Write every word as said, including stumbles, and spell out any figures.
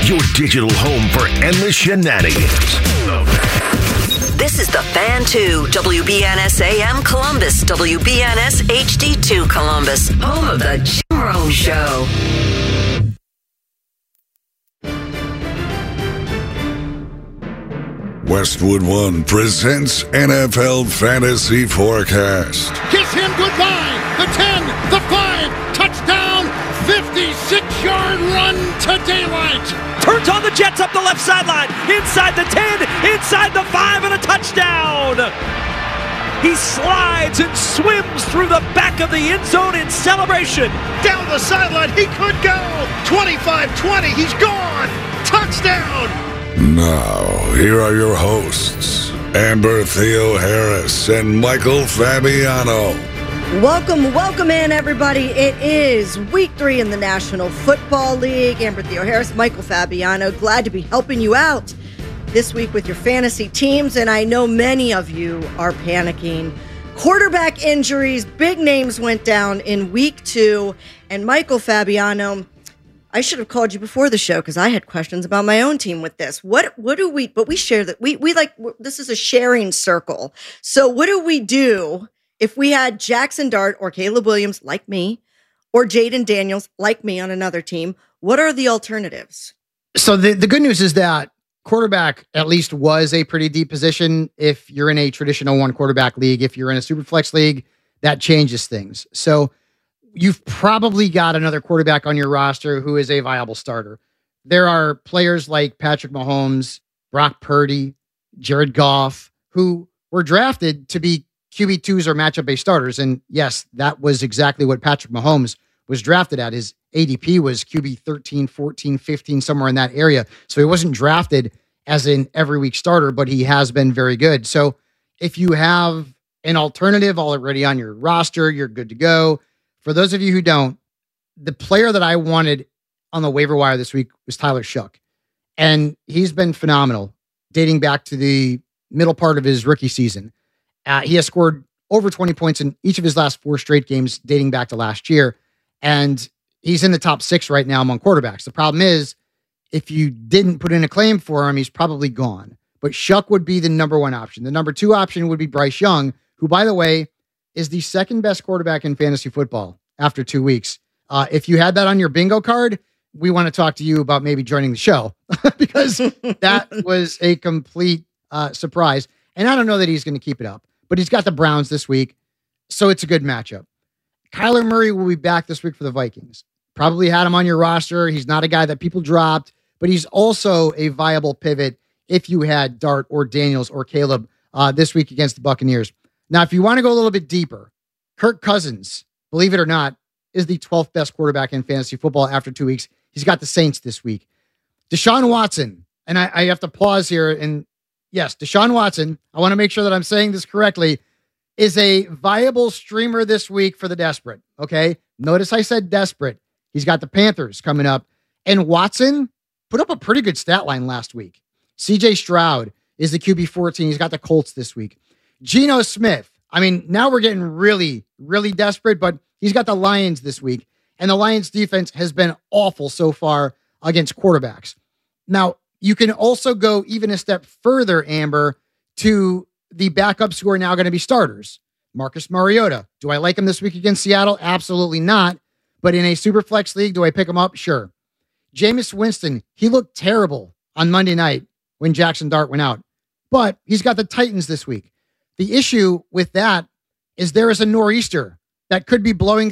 your digital home for endless shenanigans. This is the Fan two, W B N S A M Columbus, W B N S H D two Columbus, home of the Jim Rome Show. Westwood One presents N F L Fantasy Forecast. Kiss him goodbye. The ten, the five, touchdown, fifty-six-yard run to daylight. Turns on the Jets up the left sideline, inside the ten, inside the five, and a touchdown. He slides and swims through the back of the end zone in celebration. Down the sideline, he could go. twenty-five twenty, he's gone. Touchdown. Now, here are your hosts, Amber Theo Harris and Michael Fabiano. Welcome, welcome in, everybody. It is week three in the National Football League. Amber Theo Harris, Michael Fabiano, glad to be helping you out this week with your fantasy teams, and I know many of you are panicking. Quarterback injuries, big names went down in week two, and Michael Fabiano, I should have called you before the show because I had questions about my own team with this. What what do we, but we share that, we, we like, this is a sharing circle. So what do we do if we had Jackson Dart or Caleb Williams, like me, or Jaden Daniels, like me, on another team? What are the alternatives? So the, the good news is that quarterback at least was a pretty deep position. If you're in a traditional one quarterback league, if you're in a super flex league, that changes things. So you've probably got another quarterback on your roster who is a viable starter. There are players like Patrick Mahomes, Brock Purdy, Jared Goff, who were drafted to be Q B twos or matchup-based starters. And yes, that was exactly what Patrick Mahomes was drafted at. His A D P was Q B thirteen, fourteen, fifteen, somewhere in that area. So he wasn't drafted as an every week starter, but he has been very good. So if you have an alternative already on your roster, you're good to go. For those of you who don't, the player that I wanted on the waiver wire this week was Tyler Shough. And he's been phenomenal dating back to the middle part of his rookie season. Uh, he has scored over twenty points in each of his last four straight games dating back to last year. And he's in the top six right now among quarterbacks. The problem is, if you didn't put in a claim for him, he's probably gone. But Shough would be the number one option. The number two option would be Bryce Young, who, by the way, is the second best quarterback in fantasy football after two weeks. Uh, if you had that on your bingo card, we want to talk to you about maybe joining the show because that was a complete uh, surprise. And I don't know that he's going to keep it up, but he's got the Browns this week, so it's a good matchup. Kyler Murray will be back this week for the Vikings. Probably had him on your roster. He's not a guy that people dropped, but he's also a viable pivot if you had Dart or Daniels or Caleb uh, this week against the Buccaneers. Now, if you want to go a little bit deeper, Kirk Cousins, believe it or not, is the twelfth best quarterback in fantasy football after two weeks. He's got the Saints this week. Deshaun Watson, and I, I have to pause here. And yes, Deshaun Watson, I want to make sure that I'm saying this correctly, is a viable streamer this week for the desperate. Okay. Notice I said desperate. He's got the Panthers coming up. And Watson put up a pretty good stat line last week. C J Stroud is the Q B fourteen. He's got the Colts this week. Geno Smith. I mean, now we're getting really, really desperate, but he's got the Lions this week. And the Lions defense has been awful so far against quarterbacks. Now, you can also go even a step further, Amber, to the backups who are now going to be starters. Marcus Mariota. Do I like him this week against Seattle? Absolutely not. But in a super flex league, do I pick him up? Sure. Jameis Winston. He looked terrible on Monday night when Jackson Dart went out. But he's got the Titans this week. The issue with that is there is a nor'easter that could be blowing